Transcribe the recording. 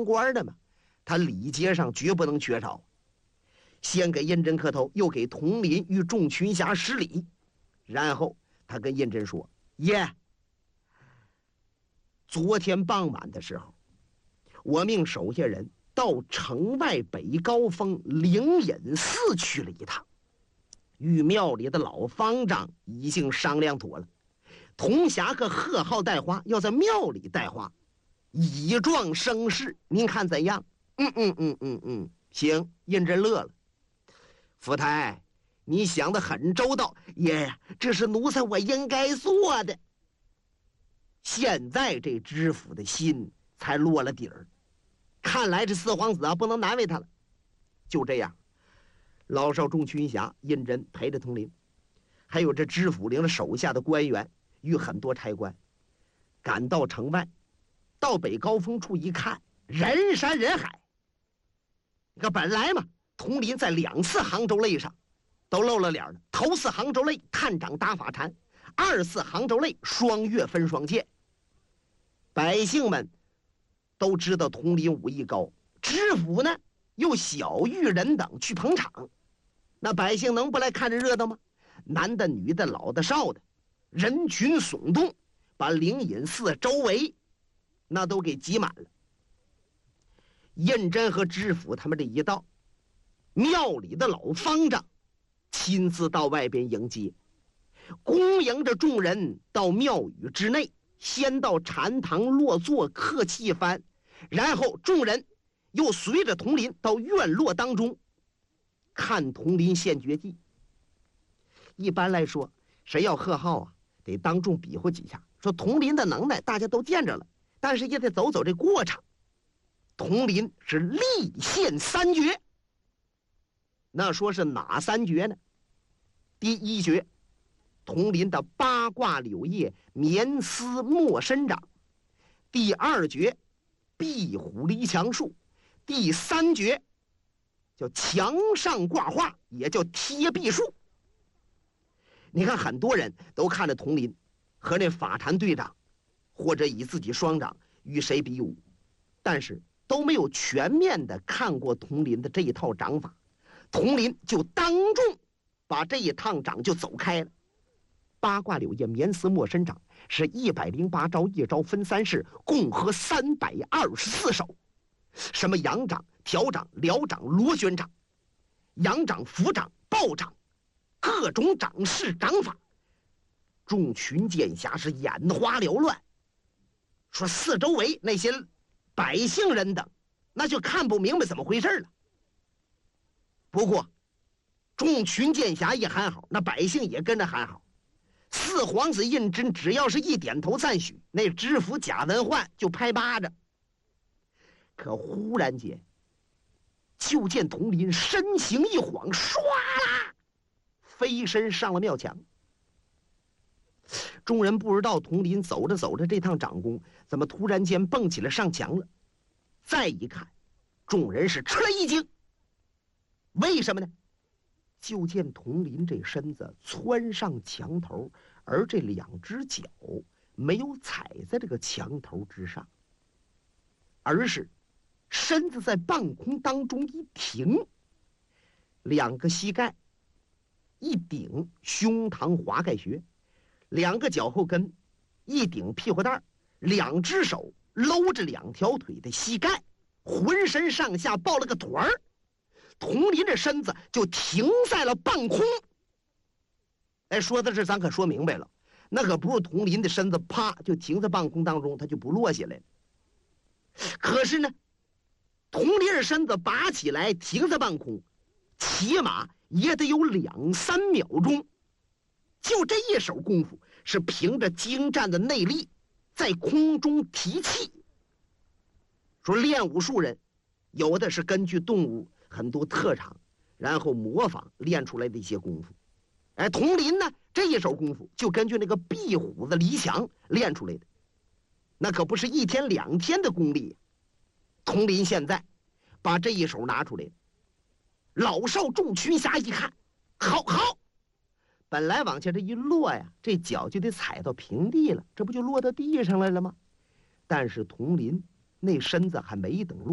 当官的嘛，他礼节上绝不能缺少。先给胤禛磕头，又给统领与众群侠施礼，然后他跟胤禛说：“爷，昨天傍晚的时候，我命手下人到城外北高峰灵隐寺去了一趟，与庙里的老方丈已经商量妥了，铜匣和贺号带花要在庙里带花，以壮声势，您看怎样？”行。胤禛乐了。福台，你想得很周到，爷呀，这是奴才我应该做的。现在这知府的心才落了底儿，看来这四皇子啊不能难为他了。就这样，老少众群侠，胤禛陪着统领，还有这知府领着手下的官员与很多差官，赶到城外，到北高峰处一看，人山人海。你看本来嘛，统领在2次杭州擂上都露了脸了。头次杭州擂探长打法禅，2次杭州擂双月分双剑。百姓们都知道统领武艺高，知府呢又小玉人等去捧场，那百姓能不来看着热闹吗？男的女的老的少的，人群耸动，把灵隐寺周围那都给挤满了。胤禛和知府他们这一到，庙里的老方丈亲自到外边迎接，恭迎着众人到庙宇之内，先到禅堂落座客气一番，然后众人又随着统领到院落当中看统领献绝技。一般来说，谁要贺号啊，得当众比划几下，说统领的能耐大家都见着了，但是也得走走这过程。统领是力献3绝，那说是哪3绝呢？第1绝，统领的八卦柳叶绵丝墨身掌；第2绝，壁虎离墙术；第3绝叫墙上挂画，也叫贴壁术。你看很多人都看着统领和那法禅队长，或者以自己双掌与谁比武，但是都没有全面的看过统领的这一套掌法。统领就当众把这一趟掌就走开了。八卦柳叶绵丝墨身掌是108招，一招分3式，共合324手。什么仰掌、挑掌、撩掌、螺旋掌、仰掌、扶掌、抱掌，各种掌式掌法，众群剑侠是眼花缭乱。说四周围那些百姓人等，那就看不明白怎么回事了。不过众群剑侠一喊好，那百姓也跟着喊好。四皇子胤禛只要是一点头赞许，那知府贾文焕就拍巴掌。可忽然间，就见统领身形一晃，唰啦飞身上了庙墙。众人不知道统领走着走着这趟掌功怎么突然间蹦起来上墙了。再一看，众人是吃了一惊。为什么呢？就见统领这身子窜上墙头，而这2只脚没有踩在这个墙头之上，而是身子在半空当中一停，2个膝盖一顶胸膛滑盖穴，2个脚后跟一顶屁股蛋，2只手搂着2条腿的膝盖，浑身上下抱了个团儿。统领这身子就停在了半空。哎，说到这咱可说明白了，那可不是统领的身子啪就停在半空当中，他就不落下来了。可是呢，统领的身子拔起来停在半空，起码也得有2、3秒钟。就这一手功夫，是凭着精湛的内力在空中提气。说练武术人有的是根据动物很多特长，然后模仿练出来的一些功夫。哎，统领呢这一手功夫就根据那个壁虎子离墙练出来的，那可不是1天2天的功力。统领现在把这一手拿出来了，老少众群侠一看，好，本来往下这一落呀，这脚就得踩到平地了，这不就落到地上来了吗？但是统领那身子还没等落